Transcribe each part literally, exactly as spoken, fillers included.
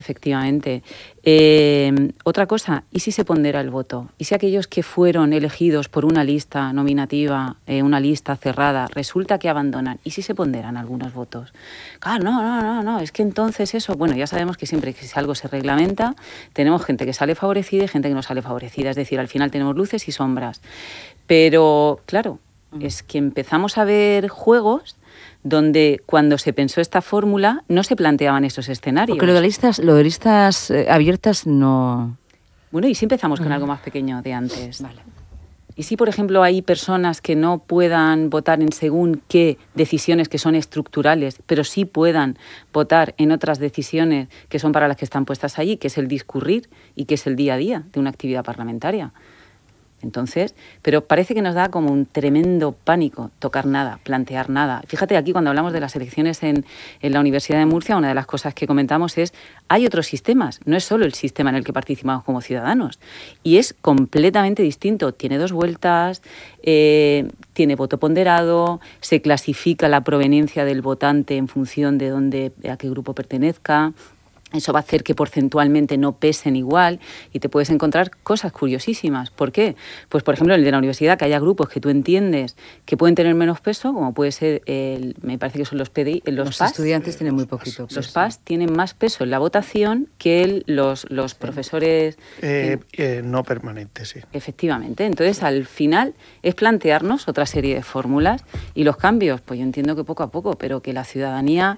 Efectivamente. Eh, otra cosa, ¿y si se pondera el voto? ¿Y si aquellos que fueron elegidos por una lista nominativa, eh, una lista cerrada, resulta que abandonan? ¿Y si se ponderan algunos votos? Claro, no, no, no, no, es que entonces eso, bueno, ya sabemos que siempre que si algo se reglamenta, tenemos gente que sale favorecida y gente que no sale favorecida, es decir, al final tenemos luces y sombras. Pero, claro, uh-huh. es que empezamos a ver juegos donde cuando se pensó esta fórmula no se planteaban estos escenarios. Porque lo de listas, lo de listas eh, abiertas no... Bueno, y si empezamos con uh-huh. algo más pequeño de antes. Vale. Y si, por ejemplo, hay personas que no puedan votar en según qué decisiones que son estructurales, pero sí puedan votar en otras decisiones que son para las que están puestas allí, que es el discurrir y que es el día a día de una actividad parlamentaria. Entonces, pero parece que nos da como un tremendo pánico tocar nada, plantear nada. Fíjate, aquí cuando hablamos de las elecciones en, en la Universidad de Murcia, una de las cosas que comentamos es, hay otros sistemas, no es solo el sistema en el que participamos como ciudadanos, y es completamente distinto. Tiene dos vueltas, eh, tiene voto ponderado, se clasifica la proveniencia del votante en función de dónde, a qué grupo pertenezca. Eso va a hacer que porcentualmente no pesen igual y te puedes encontrar cosas curiosísimas. ¿Por qué? Pues, por ejemplo, en el de la universidad, que haya grupos que tú entiendes que pueden tener menos peso, como puede ser, el, me parece que son los P D I, los, los P A S. Los estudiantes tienen muy poquito peso. Los P A S tienen más peso en la votación que el, los, los sí. profesores... Eh, eh, no permanentes, sí. Efectivamente. Entonces, al final, es plantearnos otra serie de fórmulas y los cambios, pues yo entiendo que poco a poco, pero que la ciudadanía,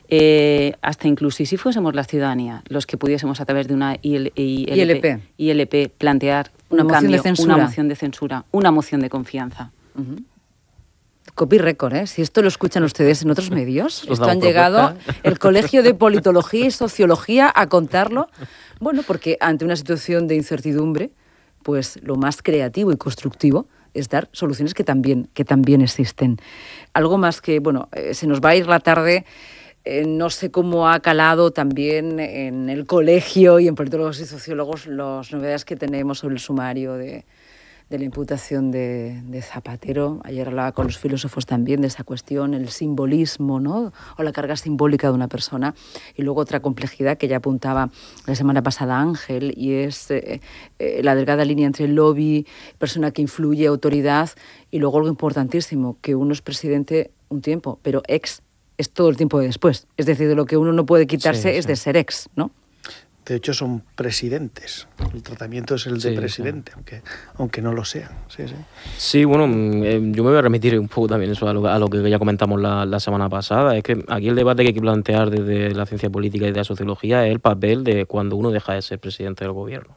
eh, hasta incluso si fuésemos la ciudadanía, los que pudiésemos a través de una I L P, I L P plantear una un moción cambio, de censura. una moción de censura, una moción de confianza. Uh-huh. Copy record, ¿eh? Si esto lo escuchan ustedes en otros medios, esto han llegado el Colegio de Politología y Sociología a contarlo. Bueno, porque ante una situación de incertidumbre, pues lo más creativo y constructivo es dar soluciones que también, que también existen. Algo más que, bueno, eh, se nos va a ir la tarde. Eh, no sé cómo ha calado también en el colegio y en politólogos y sociólogos las novedades que tenemos sobre el sumario de, de la imputación de, de Zapatero. Ayer hablaba con los filósofos también de esa cuestión, el simbolismo, ¿no? O la carga simbólica de una persona. Y luego otra complejidad que ya apuntaba la semana pasada Ángel, y es eh, eh, la delgada línea entre lobby, persona que influye, autoridad, y luego algo importantísimo, que uno es presidente un tiempo, pero ex es todo el tiempo de después. Es decir, de lo que uno no puede quitarse sí, es sí. de ser ex, ¿no? De hecho, son presidentes. El tratamiento es el de sí, presidente, sí. Aunque, aunque no lo sean. Sí, sí. sí, bueno, eh, yo me voy a remitir un poco también eso a lo, a lo que ya comentamos la, la semana pasada. Es que aquí el debate que hay que plantear desde la ciencia política y de la sociología es el papel de cuando uno deja de ser presidente del gobierno.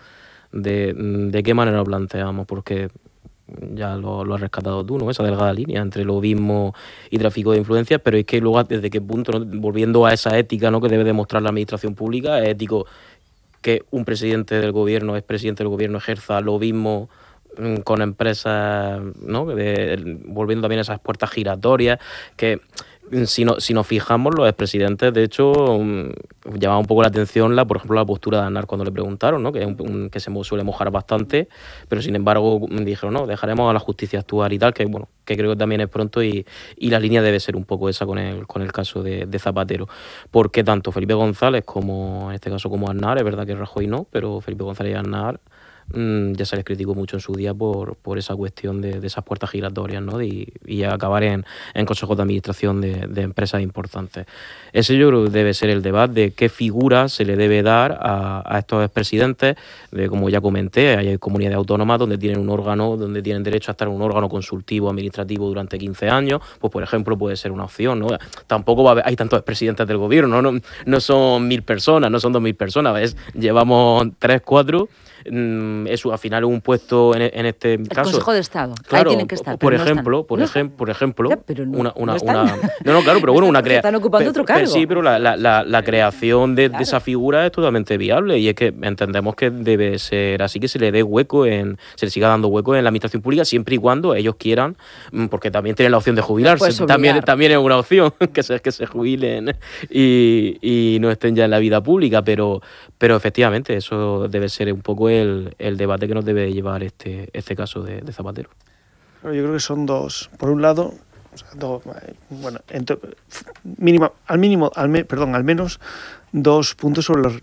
De, de qué manera lo planteamos, porque... ya lo, lo has rescatado tú, ¿no? Esa delgada línea entre lobismo y tráfico de influencias, pero es que luego desde qué punto, ¿no? Volviendo a esa ética, ¿no? que debe demostrar la administración pública, es ético que un presidente del gobierno, es presidente del gobierno, ejerza lobismo mmm, con empresas, ¿no? De, volviendo también a esas puertas giratorias, que si, no, si nos fijamos, los expresidentes, de hecho, um, llamaba un poco la atención, la por ejemplo, la postura de Aznar cuando le preguntaron, ¿no? que, es un, un, que se suele mojar bastante, pero sin embargo dijeron, no, dejaremos a la justicia actuar y tal, que bueno, que creo que también es pronto y, y la línea debe ser un poco esa con el, con el caso de, de Zapatero. Porque tanto Felipe González como, en este caso, como Aznar, es verdad que Rajoy no, pero Felipe González y Aznar ya se les criticó mucho en su día por, por esa cuestión de, de esas puertas giratorias, ¿no? Y, y acabar en, en consejos de administración de, de empresas importantes. Ese yo creo que debe ser el debate de qué figura se le debe dar a, a estos expresidentes, de, como ya comenté, hay comunidades autónomas donde tienen un órgano, donde tienen derecho a estar en un órgano consultivo administrativo durante quince años, pues por ejemplo puede ser una opción, ¿no? Tampoco va a haber, hay tantos expresidentes del gobierno, no, no, no son mil personas, no son dos mil personas, ¿ves? Llevamos tres, cuatro. Eso al final es un puesto en, en este el caso. El Consejo de Estado. Claro, ahí tienen que estar. Por pero ejemplo, no por, no ejem, por ejemplo, ya, pero no, una, una, no, una, no, no, claro, pero bueno, una creación. Están ocupando otro cargo. Sí, pero la, la, la, la creación de, claro. de esa figura es totalmente viable y es que entendemos que debe ser así, que se le dé hueco en, se le siga dando hueco en la administración pública siempre y cuando ellos quieran, porque también tienen la opción de jubilarse. También, también es una opción que se, que se jubilen y, y no estén ya en la vida pública, pero, pero efectivamente eso debe ser un poco el, el debate que nos debe llevar este, este caso de, de Zapatero. Yo creo que son dos. Por un lado, o sea, dos, bueno, entre, mínima, al mínimo, al me, perdón, al menos dos puntos sobre los,